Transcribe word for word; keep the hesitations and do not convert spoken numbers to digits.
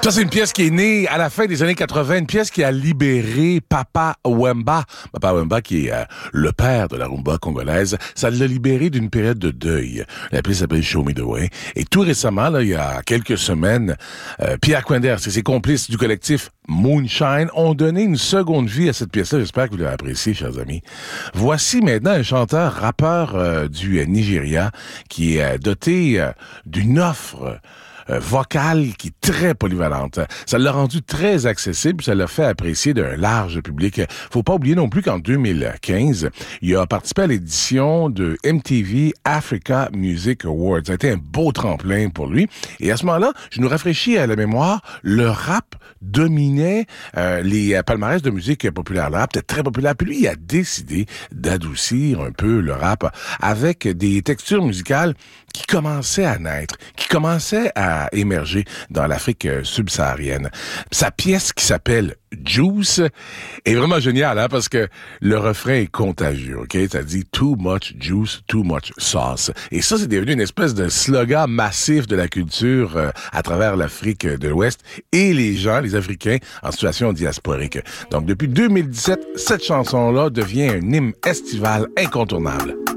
Ça, c'est une pièce qui est née à la fin des années quatre-vingts, une pièce qui a libéré Papa Wemba. Papa Wemba, qui est euh, le père de la rumba congolaise, ça l'a libéré d'une période de deuil. La pièce s'appelle Show Me the Way. Et tout récemment, là, il y a quelques semaines, euh, Pierre Quenders et ses complices du collectif Moonshine ont donné une seconde vie à cette pièce-là. J'espère que vous l'avez appréciée, chers amis. Voici maintenant un chanteur, rappeur euh, du euh, Nigeria, qui est euh, doté euh, d'une offre Euh, vocale qui est très polyvalente. Ça l'a rendu très accessible, ça l'a fait apprécier d'un large public. Faut pas oublier non plus qu'en deux mille quinze, il a participé à l'édition de M T V Africa Music Awards. Ça a été un beau tremplin pour lui. Et à ce moment-là, je nous rafraîchis à la mémoire, le rap dominait euh, les palmarès de musique populaire. Le rap était très populaire. Puis lui, il a décidé d'adoucir un peu le rap avec des textures musicales qui commençaient à naître, qui commençaient à émerger dans l'Afrique subsaharienne. Sa pièce qui s'appelle Juice est vraiment géniale, hein, parce que le refrain est contagieux, ok? Ça dit « Too much juice, too much sauce ». Et ça, c'est devenu une espèce de slogan massif de la culture euh, à travers l'Afrique de l'Ouest et les gens, les Africains, en situation diasporique. Donc, depuis deux mille dix-sept, cette chanson-là devient un hymne estival incontournable.